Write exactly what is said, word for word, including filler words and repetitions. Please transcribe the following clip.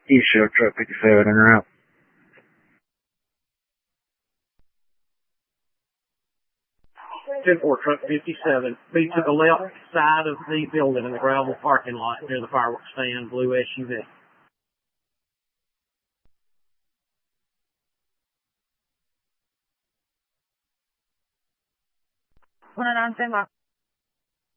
East Shore Truck fifty-seven en route. ten four Truck fifty-seven. Be to the left side of the building in the gravel parking lot near the fireworks stand, blue S U V. Una antena.